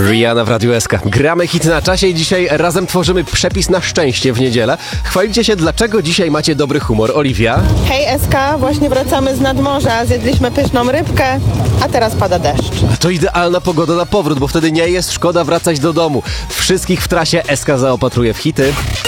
Rihanna w Radiu SK. Gramy hit na czasie i dzisiaj razem tworzymy przepis na szczęście w niedzielę. Chwalicie się, dlaczego dzisiaj macie dobry humor. Oliwia? Hej SK, właśnie wracamy z nadmorza, zjedliśmy pyszną rybkę, a teraz pada deszcz. To idealna pogoda na powrót, bo wtedy nie jest szkoda wracać do domu. Wszystkich w trasie SK zaopatruje w hity.